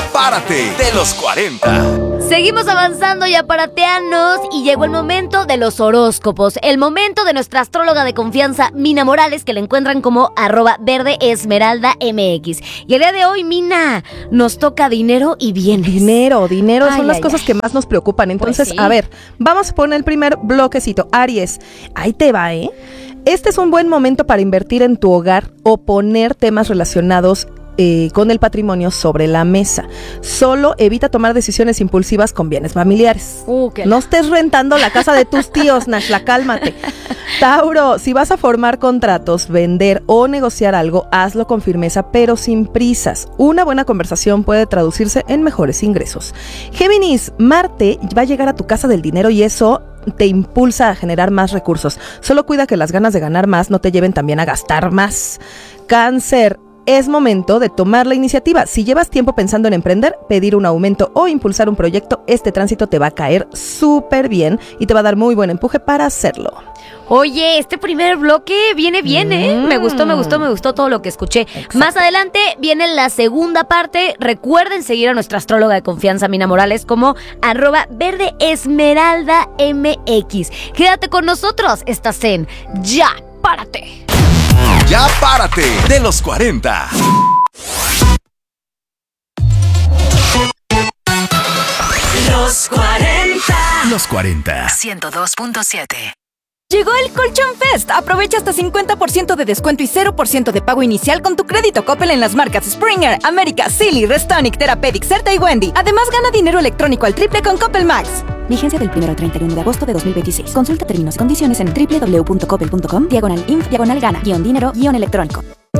Párate de los 40. Seguimos avanzando, ya parateanos, y llegó el momento de los horóscopos. El momento de nuestra astróloga de confianza, Mina Morales, que la encuentran como @verdeesmeraldamx. Y el día de hoy, Mina, nos toca dinero y bienes. Dinero son las cosas que más nos preocupan. Entonces, Pues sí. A ver, vamos a poner el primer bloquecito. Aries, ahí te va, ¿eh? Este es un buen momento para invertir en tu hogar o poner temas relacionados con el patrimonio sobre la mesa. Solo evita tomar decisiones impulsivas con bienes familiares. No estés rentando la casa de tus tíos, Nashla, cálmate. Tauro, si vas a formar contratos, vender o negociar algo, hazlo con firmeza, pero sin prisas. Una buena conversación puede traducirse en mejores ingresos. Géminis, Marte va a llegar a tu casa del dinero y eso te impulsa a generar más recursos. Solo cuida que las ganas de ganar más no te lleven también a gastar más. Cáncer, es momento de tomar la iniciativa. Si llevas tiempo pensando en emprender, pedir un aumento o impulsar un proyecto, este tránsito te va a caer súper bien y te va a dar muy buen empuje para hacerlo. Oye, este primer bloque viene bien, ¿eh? Me gustó todo lo que escuché. Exacto. Más adelante viene la segunda parte. Recuerden seguir a nuestra astróloga de confianza, Mina Morales, como @verdeesmeraldamx. Quédate con nosotros, estás en Ya Párate. Ya Párate de los 40. Los 40. Los 40. 102.7. Llegó el Colchón Fest. Aprovecha hasta 50% de descuento y 0% de pago inicial con tu crédito Coppel en las marcas Springer, América, Silly, Restonic, Therapeutic, Certa y Wendy. Además, gana dinero electrónico al triple con Coppel Max. Vigencia del 1 al 31 de agosto de 2026. Consulta términos y condiciones en www.coppel.com/INF/gana-dinero-electrónico.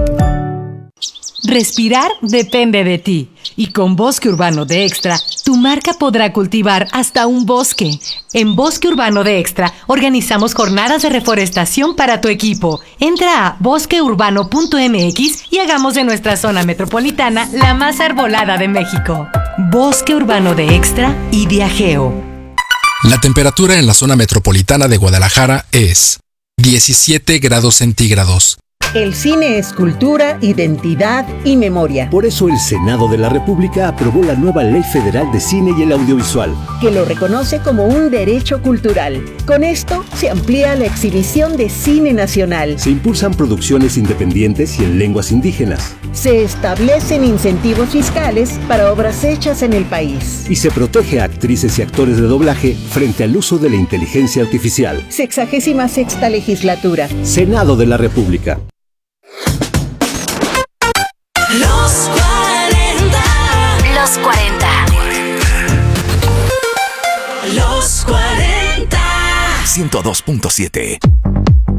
Respirar depende de ti. Y con Bosque Urbano de Extra, tu marca podrá cultivar hasta un bosque. En Bosque Urbano de Extra, organizamos jornadas de reforestación para tu equipo. Entra a bosqueurbano.mx y hagamos de nuestra zona metropolitana la más arbolada de México. Bosque Urbano de Extra y Diageo. La temperatura en la zona metropolitana de Guadalajara es 17 grados centígrados. El cine es cultura, identidad y memoria. Por eso el Senado de la República aprobó la nueva Ley Federal de Cine y el Audiovisual, que lo reconoce como un derecho cultural. Con esto se amplía la exhibición de cine nacional. se impulsan producciones independientes y en lenguas indígenas, Se establecen incentivos fiscales para obras hechas en el país. y se protege a actrices y actores de doblaje frente al uso de la inteligencia artificial. 66ª legislatura. Senado de la República. Los 40. Los 40. Los 40. 102.7.